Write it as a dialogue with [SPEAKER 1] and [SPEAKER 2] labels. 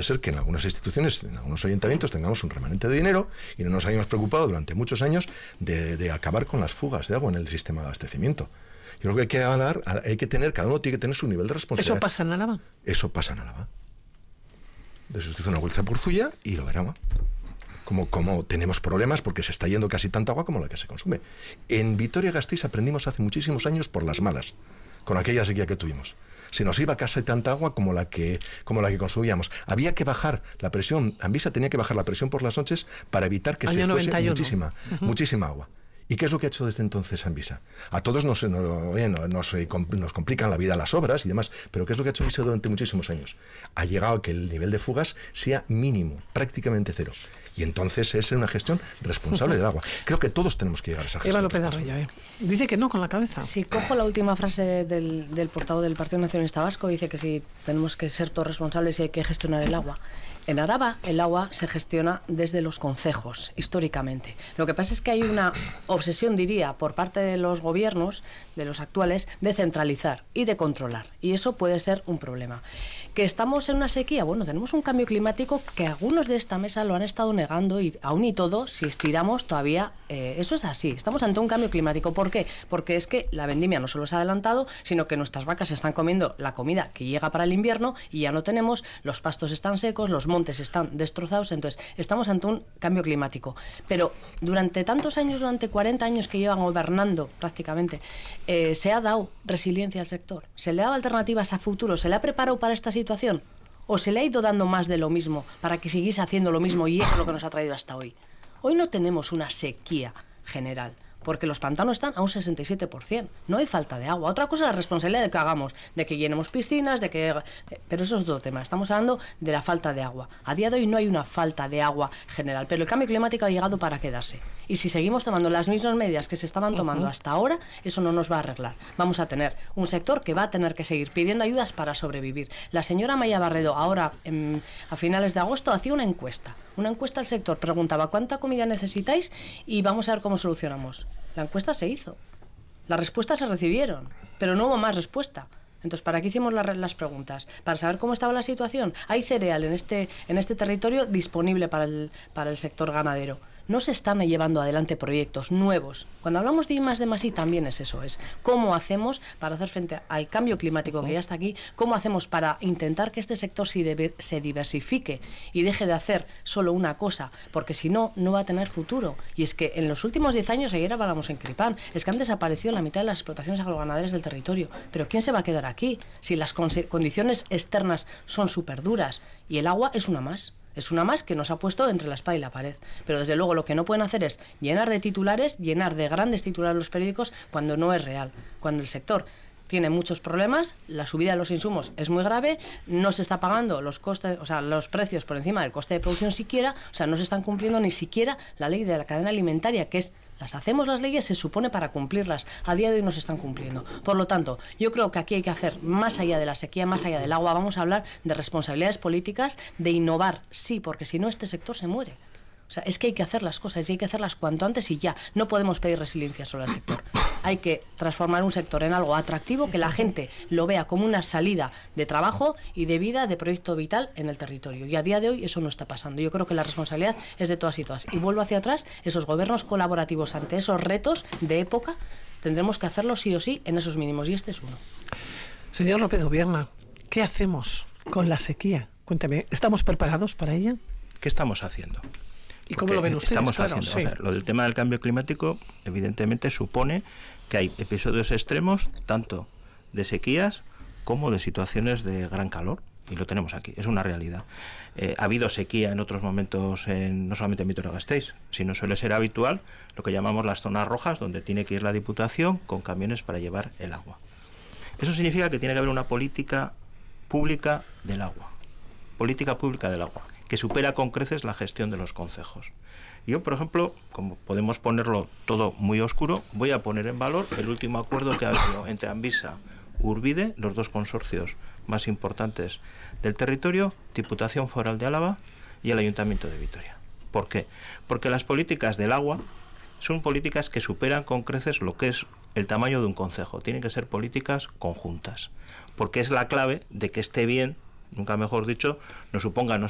[SPEAKER 1] puede ser que en algunas instituciones, en algunos ayuntamientos, tengamos un remanente de dinero y no nos hayamos preocupado durante muchos años de acabar con las fugas de agua en el sistema de abastecimiento. Yo creo que cada uno tiene que tener su nivel de responsabilidad.
[SPEAKER 2] ¿Eso pasa en Álava?
[SPEAKER 1] Eso pasa en Álava. Entonces usted hizo una vuelta por Zuya y lo verá. Como tenemos problemas porque se está yendo casi tanta agua como la que se consume. En Vitoria-Gasteiz aprendimos hace muchísimos años por las malas, con aquella sequía que tuvimos. Se nos iba casi tanta agua como la que consumíamos. Había que bajar la presión, Anvisa tenía que bajar la presión por las noches para evitar que se fuese muchísima agua. ¿Y qué es lo que ha hecho desde entonces Anvisa? A todos nos complican la vida las obras y demás, pero ¿qué es lo que ha hecho Anvisa durante muchísimos años? Ha llegado a que el nivel de fugas sea mínimo, prácticamente cero. Y entonces es una gestión responsable del agua. Creo que todos tenemos que llegar a esa gestión.
[SPEAKER 2] Eva López Arroyo, dice que no con la cabeza.
[SPEAKER 3] Si cojo la última frase del portavoz del Partido Nacionalista Vasco, dice que sí, tenemos que ser todos responsables y hay que gestionar el agua. En Araba el agua se gestiona desde los concejos, históricamente. Lo que pasa es que hay una obsesión, diría, por parte de los gobiernos, de los actuales, de centralizar y de controlar. Y eso puede ser un problema. ¿Que estamos en una sequía? Bueno, tenemos un cambio climático que algunos de esta mesa lo han estado negando y aún y todo, si estiramos todavía, eso es así. Estamos ante un cambio climático. ¿Por qué? Porque es que la vendimia no solo se ha adelantado, sino que nuestras vacas están comiendo la comida que llega para el invierno y ya no tenemos, los pastos están secos, los montes están destrozados, entonces estamos ante un cambio climático. Pero durante tantos años, durante 40 años que llevan gobernando prácticamente, se ha dado resiliencia al sector, se le ha dado alternativas a futuro, se le ha preparado para esta situación o se le ha ido dando más de lo mismo para que siguiese haciendo lo mismo y eso es lo que nos ha traído hasta hoy. Hoy no tenemos una sequía general, porque los pantanos están a un 67%. No hay falta de agua. Otra cosa es la responsabilidad de que hagamos, de que llenemos piscinas, pero eso es otro tema. Estamos hablando de la falta de agua. A día de hoy no hay una falta de agua general, pero el cambio climático ha llegado para quedarse. Y si seguimos tomando las mismas medidas que se estaban tomando hasta ahora, eso no nos va a arreglar. Vamos a tener un sector que va a tener que seguir pidiendo ayudas para sobrevivir. La señora Maya Barredo, ahora a finales de agosto, hacía una encuesta al sector, preguntaba ¿cuánta comida necesitáis? Y vamos a ver cómo solucionamos. La encuesta se hizo, las respuestas se recibieron, pero no hubo más respuesta. Entonces, ¿para qué hicimos las preguntas? Para saber cómo estaba la situación. Hay cereal en este territorio disponible para el sector ganadero. No se están llevando adelante proyectos nuevos. Cuando hablamos de I+D+I también es eso, es cómo hacemos para hacer frente al cambio climático que ya está aquí, cómo hacemos para intentar que este sector se diversifique y deje de hacer solo una cosa, porque si no, no va a tener futuro. Y es que en los últimos 10 años, ayer hablábamos en Cripán, es que han desaparecido la mitad de las explotaciones agroganaderas del territorio. Pero ¿quién se va a quedar aquí si las condiciones externas son súper duras? Y el agua es una más. Es una más que nos ha puesto entre la espada y la pared. Pero desde luego lo que no pueden hacer es llenar de titulares, llenar de grandes titulares los periódicos cuando no es real. Cuando el sector tiene muchos problemas, la subida de los insumos es muy grave, no se está pagando los costes, o sea, los precios por encima del coste de producción siquiera, o sea, no se están cumpliendo ni siquiera la ley de la cadena alimentaria, que es hacemos las leyes, se supone para cumplirlas. A día de hoy no se están cumpliendo. Por lo tanto, yo creo que aquí hay que hacer, más allá de la sequía, más allá del agua, vamos a hablar de responsabilidades políticas, de innovar, sí, porque si no este sector se muere. O sea, es que hay que hacer las cosas y hay que hacerlas cuanto antes y ya. No podemos pedir resiliencia solo al sector. Hay que transformar un sector en algo atractivo, que la gente lo vea como una salida de trabajo y de vida, de proyecto vital en el territorio. Y a día de hoy eso no está pasando. Yo creo que la responsabilidad es de todas y todas. Y vuelvo hacia atrás, esos gobiernos colaborativos ante esos retos de época, tendremos que hacerlo sí o sí en esos mínimos. Y este es uno.
[SPEAKER 2] Señor López Gobierna, ¿qué hacemos con la sequía? Cuénteme, ¿estamos preparados para ella?
[SPEAKER 4] ¿Qué estamos haciendo?
[SPEAKER 2] ¿Y cómo lo ven ustedes?
[SPEAKER 4] Estamos
[SPEAKER 2] claro,
[SPEAKER 4] haciendo.
[SPEAKER 2] sí.
[SPEAKER 4] O sea, lo del tema del cambio climático, evidentemente, supone que hay episodios extremos, tanto de sequías como de situaciones de gran calor. Y lo tenemos aquí, es una realidad. Ha habido sequía en otros momentos, no solamente en Vitoria-Gasteiz, sino suele ser habitual lo que llamamos las zonas rojas, donde tiene que ir la Diputación con camiones para llevar el agua. Eso significa que tiene que haber una política pública del agua. Política pública del agua, que supera con creces la gestión de los concejos. Yo, por ejemplo, como podemos ponerlo todo muy oscuro, voy a poner en valor el último acuerdo que ha habido entre Anvisa, Urbide, los dos consorcios más importantes del territorio, Diputación Foral de Álava y el Ayuntamiento de Vitoria. ¿Por qué? Porque las políticas del agua son políticas que superan con creces lo que es el tamaño de un concejo. Tienen que ser políticas conjuntas, porque es la clave de que esté bien, nunca mejor dicho, nos suponga